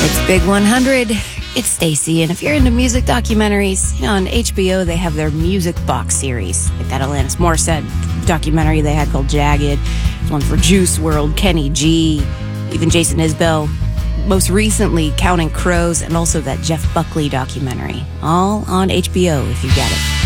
It's Big 100. It's Stacy, and if you're into music documentaries, on HBO they have their Music Box series, like that Alanis Morissette documentary they had called Jagged. There's one for Juice WRLD, Kenny G, even Jason Isbell. Most recently, Counting Crows, and also that Jeff Buckley documentary. All on HBO if you get it.